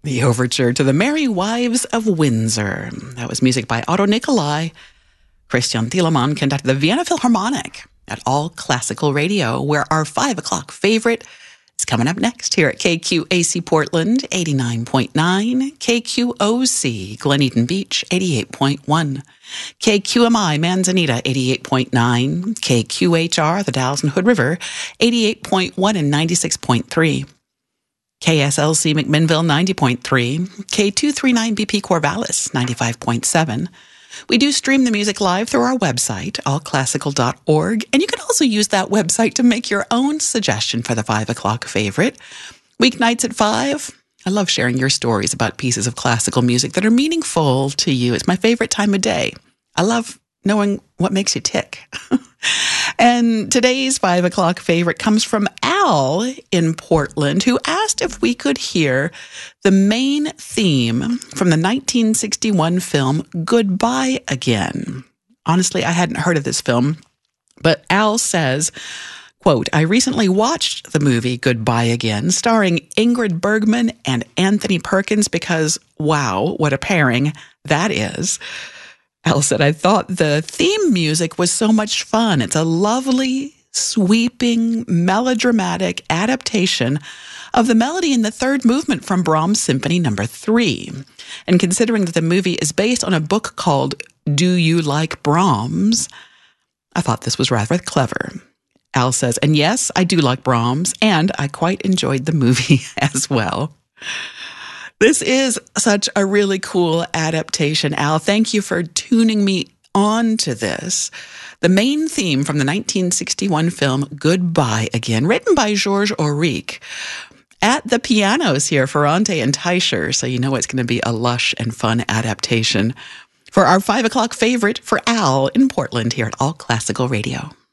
The overture to The Merry Wives of Windsor. That was music by Otto Nicolai. Christian Thielemann conducted the Vienna Philharmonic at All Classical Radio, where our 5 o'clock favorite is coming up next here at KQAC Portland, 89.9, KQOC Glen Beach, 88.1, KQMI Manzanita, 88.9, KQHR, the Dalles and Hood River, 88.1 and 96.3. KSLC McMinnville 90.3, K239BP Corvallis 95.7. We do stream the music live through our website, allclassical.org, and you can also use that website to make your own suggestion for the 5 o'clock favorite. Weeknights at 5, I love sharing your stories about pieces of classical music that are meaningful to you. It's my favorite time of day. I love knowing what makes you tick. And today's 5 o'clock favorite comes from Al in Portland, who asked if we could hear the main theme from the 1961 film Goodbye Again. Honestly, I hadn't heard of this film, but Al says, quote, I recently watched the movie Goodbye Again, starring Ingrid Bergman and Anthony Perkins, because, wow, what a pairing that is. Al said, I thought the theme music was so much fun. It's a lovely, sweeping, melodramatic adaptation of the melody in the third movement from Brahms' Symphony No. 3. And considering that the movie is based on a book called Do You Like Brahms? I thought this was rather clever. Al says, and yes, I do like Brahms, and I quite enjoyed the movie as well. This is such a really cool adaptation, Al. Thank you for tuning me on to this. The main theme from the 1961 film Goodbye Again, written by Georges Auric. At the pianos here, Ferrante and Teicher, so you know it's going to be a lush and fun adaptation for our 5 o'clock favorite for Al in Portland here at All Classical Radio.